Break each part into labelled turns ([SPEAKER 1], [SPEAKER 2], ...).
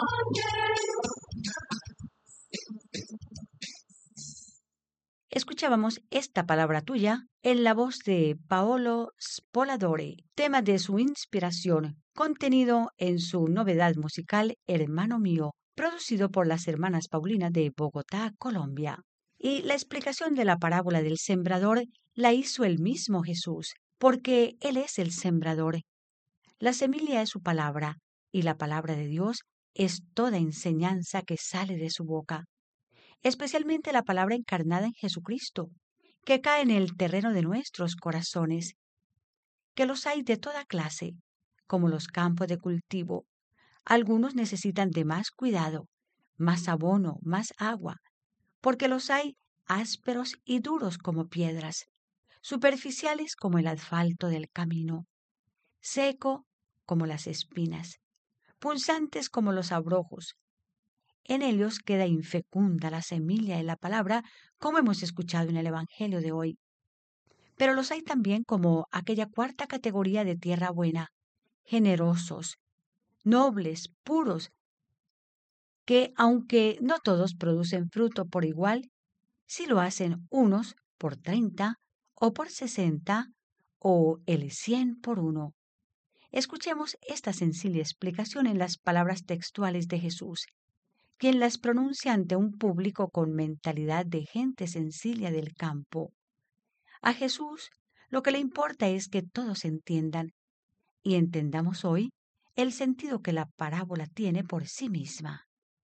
[SPEAKER 1] Escuchábamos esta palabra tuya en la voz de Paolo Spoladore, tema de su inspiración, contenido en su novedad musical Hermano Mío, producido por las hermanas Paulina de Bogotá, Colombia. Y la explicación de la parábola del sembrador la hizo el mismo Jesús, porque Él es el sembrador. La semilla es su palabra, y la palabra de Dios es toda enseñanza que sale de su boca, especialmente la palabra encarnada en Jesucristo, que cae en el terreno de nuestros corazones, que los hay de toda clase, como los campos de cultivo. Algunos necesitan de más cuidado, más abono, más agua, porque los hay ásperos y duros como piedras, superficiales como el asfalto del camino, seco como las espinas, punzantes como los abrojos. En ellos queda infecunda la semilla de la palabra, como hemos escuchado en el Evangelio de hoy. Pero los hay también como aquella cuarta categoría de tierra buena, generosos, nobles, puros, que aunque no todos producen fruto por igual, sí lo hacen unos por 30 o por 60 o el 100 por uno. Escuchemos esta sencilla explicación en las palabras textuales de Jesús, quien las pronuncia ante un público con mentalidad de gente sencilla del campo. A Jesús lo que le importa es que todos entiendan y entendamos hoy el sentido que la parábola tiene por sí misma.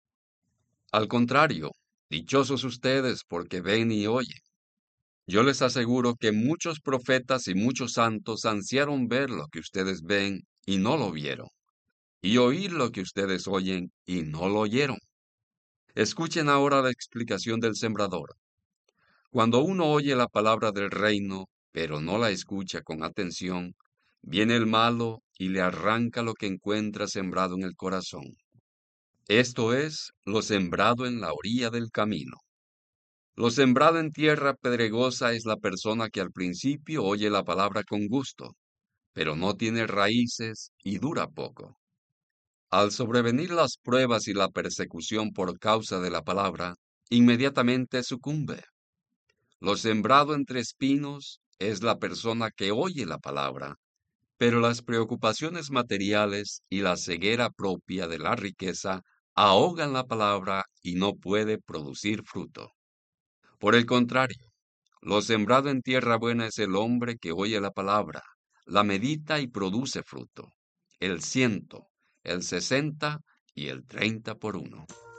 [SPEAKER 2] Al contrario, dichosos ustedes porque ven y oyen. Yo les aseguro que muchos profetas y muchos santos ansiaron ver lo que ustedes ven y no lo vieron, y oír lo que ustedes oyen y no lo oyeron. Escuchen ahora la explicación del sembrador. Cuando uno oye la palabra del reino, pero no la escucha con atención, viene el malo y le arranca lo que encuentra sembrado en el corazón. Esto es lo sembrado en la orilla del camino. Lo sembrado en tierra pedregosa es la persona que al principio oye la palabra con gusto, pero no tiene raíces y dura poco. Al sobrevenir las pruebas y la persecución por causa de la palabra, inmediatamente sucumbe. Lo sembrado entre espinos es la persona que oye la palabra, pero las preocupaciones materiales y la ceguera propia de la riqueza ahogan la palabra y no puede producir fruto. Por el contrario, lo sembrado en tierra buena es el hombre que oye la palabra, la medita y produce fruto, el 100, el 60 y el 30 por uno.